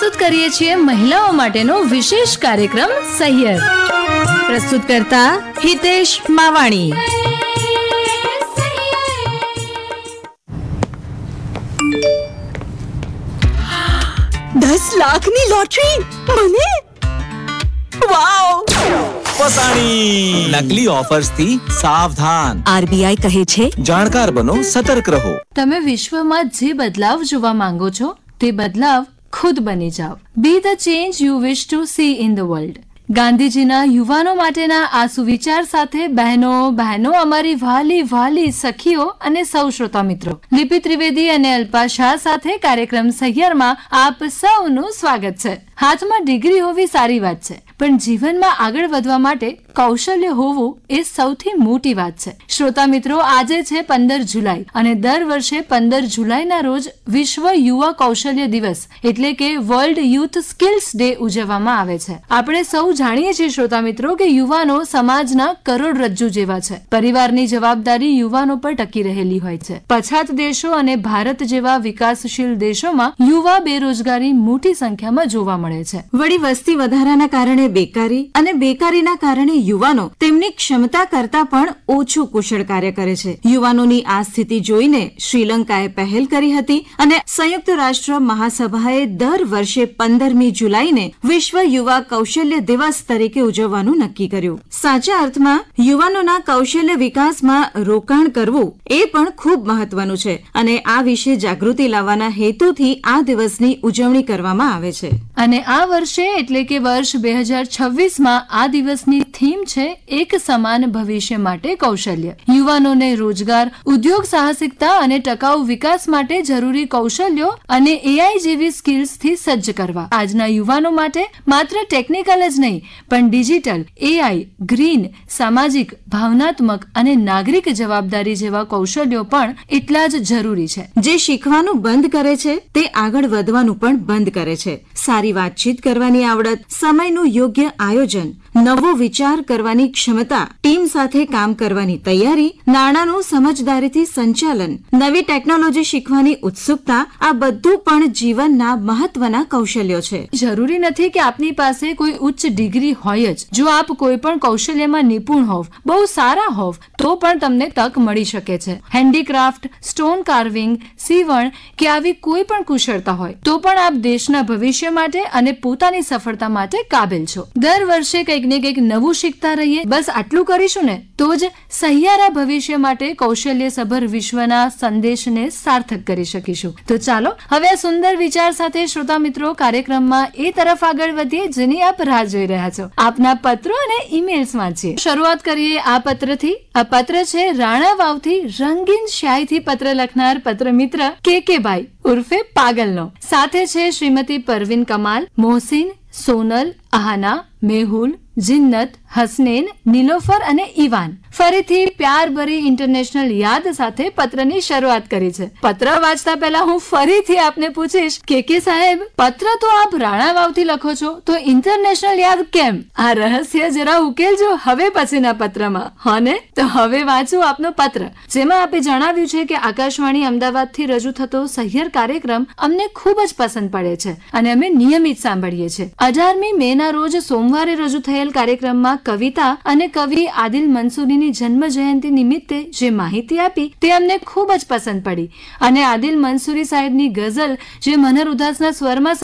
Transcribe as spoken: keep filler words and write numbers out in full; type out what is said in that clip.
પ્રસ્તુત કરીએ છીએ મહિલાઓ માટેનો વિશેષ કાર્યક્રમ સહિયર. પ્રસ્તુત કરતા હિતેશ માવાણી. દસ લાખની લોટરી મને, વાવ! ફસાણી. નકલી ઓફર્સ થી સાવધાન. આરબીઆઈ કહે છે, જાણકાર બનો, સતર્ક રહો. તમે વિશ્વમાં જે બદલાવ જોવા માંગો છો તે બદલાવ ખુદ બની જાઓ. બી the change you wish two C in the world. ગાંધીજીના યુવાનો માટેના આ સુવિચાર સાથે બહેનો બહેનો અમારી વાલી વાલી સખીઓ અને સૌ શ્રોતા મિત્રો, લિપિ ત્રિવેદી અને અલ્પા શાહ સાથે કાર્યક્રમ સહિયરમાં આપ સૌનું સ્વાગત છે. હાથમાં ડિગ્રી હોવી સારી વાત છે, પણ જીવનમાં આગળ વધવા માટે કૌશલ્ય હોવું એ સૌથી મોટી વાત છે. શ્રોતા મિત્રો, આજે છે પંદર જુલાઈ અને દર વર્ષે પંદર જુલાઈના રોજ વિશ્વ યુવા કૌશલ્ય દિવસ એટલે કે વર્લ્ડ યુથ સ્કિલ્સ ડે ઉજવવામાં આવે છે. આપણે સૌ જાણીએ છીએ શ્રોતા મિત્રો કે યુવાનો સમાજના કરોડરજ્જુ જેવા છે. પરિવારની જવાબદારી યુવાનો પર ટકી રહેલી હોય છે. પછાત દેશો અને ભારત જેવા વિકાસશીલ દેશોમાં યુવા બેરોજગારી મોટી સંખ્યામાં જોવા મળે છે. વળી વસ્તી વધારાના કારણે બેકારી અને બેકારીના કારણે યુવાનો તેમની ક્ષમતા કરતા પણ ઓછું કુશળ કાર્ય કરે છે. યુવાનોની આ સ્થિતિ જોઈને શ્રીલંકાએ પહેલ કરી હતી અને સંયુક્ત રાષ્ટ્ર મહાસભાએ દર વર્ષે પંદરમી જુલાઈને વિશ્વ યુવા કૌશલ્ય દિવસ તરીકે ઉજવવાનું નક્કી કર્યું. સાચા અર્થમાં યુવાનોના કૌશલ્ય વિકાસમાં રોકાણ કરવું એ પણ ખૂબ મહત્વનું છે અને આ વિશે જાગૃતિ લાવવાના હેતુથી આ દિવસની ઉજવણી કરવામાં આવે છે. અને આ વર્ષે એટલે કે વર્ષ બે હજાર છવ્વીસ માં આ દિવસની થીમ છે એક સમાન ભવિષ્ય માટે કૌશલ્ય. યુવાનોને રોજગાર, ઉદ્યોગ સાહસિકતા અને ટકાઉ વિકાસ માટે જરૂરી કૌશલ્યો અને એઆઈ જેવી સ્કિલ્સથી સજ્જ કરવા. આજના યુવાનો માટે માત્ર ટેકનિકલ જ નહીં પણ ડિજિટલ, એઆઈ, ગ્રીન, સામાજિક, ભાવનાત્મક અને નાગરિક જવાબદારી જેવા કૌશલ્યો પણ એટલા જ જરૂરી છે. જે શીખવાનું બંધ કરે છે તે આગળ વધવાનું પણ બંધ કરે છે. સારી વાતચીત કરવાની આવડત, સમયનું યોગ્ય આયોજન, નવો વિચાર કરવાની ક્ષમતા, ટીમ સાથે કામ કરવાની તૈયારી, નાણાંનું સમજદારીથી સંચાલન, નવી ટેકનોલોજી શીખવાની ઉત્સુકતા, આ બધું પણ જીવનના મહત્વના કૌશલ્યો છે. જરૂરી નથી કે આપની પાસે કોઈ ઉચ્ચ ડિગ્રી હોય જ. જો આપ કોઈ પણ કૌશલ્યમાં નિપુણ હોવ, બહુ સારા હોવ, તો પણ તમને તક મળી શકે છે. હેન્ડીક્રાફ્ટ, સ્ટોન કાર્વિંગ, સીવણ કે આવી કોઈ પણ કુશળતા હોય તો પણ આપ દેશના ભવિષ્ય માટે અને પોતાની સફળતા માટે કાબિલ છો. દર વર્ષે કંઈક ને કંઈક નવું શીખતા રહીએ. બસ આટલું કરીશું ને તો જ સહિયારા ભવિષ્ય માટે કૌશલ્ય સભર વિશ્વના સંદેશને સાર્થક કરી શકીશું. તો ચાલો હવે આ સુંદર વિચાર સાથે શ્રોતા મિત્રો કાર્યક્રમમાં એ તરફ આગળ વધીએ જેની આપ રાહ જોઈ રહ્યા છો. આપના પત્રો અને ઈમેલ્સ વાંચીએ. શરૂઆત કરીએ આ પત્રથી. આ પત્ર છે રાણા વાવથી રંગીન શાહીથી પત્ર લખનાર પત્ર મિત્ર કે કે ભાઈ ઉર્ફે પાગલનો. સાથે છે શ્રીમતી પરવીન કમાલ, મોહસિન, સોનલ, આહાના, મેહુલ, જિન્નત, હસનેન, નીલોફર અને ઈવાન. ફરીથી પ્યારભરી ઇન્ટરનેશનલ યાદ સાથે પત્રની શરૂઆત કરી છે. પત્ર વાંચતા પહેલા હું ફરીથી આપને પૂછીશ કે કે સાહેબ, પત્ર તો આપ રાણા વાવથી લખો છો તો ઇન્ટરનેશનલ યાદ કેમ? આ રહસ્ય જરા ઉકેલજો હવે પછીના પત્રમાં. હોને તો હવે વાંચું આપનો પત્ર, જેમાં આપે જણાવ્યું છે કે આકાશવાણી અમદાવાદથી રજૂ થતો સહિયર કાર્યક્રમ અમને ખૂબ જ પસંદ પડે છે અને અમે નિયમિત સાંભળીએ છીએ. અઢારમી મે ના રોજ સોમવારે રજૂ થયેલ કાર્યક્રમમાં કવિતા અને કવિ આદિલ મંસૂરીની જન્મ જયંતિ નિમિત્તે જે માહિતી આપી તે અમને ખૂબ જ પસંદ પડી અને આદિલ મંસૂરી સાહેબની ગઝલ જે મનહર ઉદાસના સ્વરમાં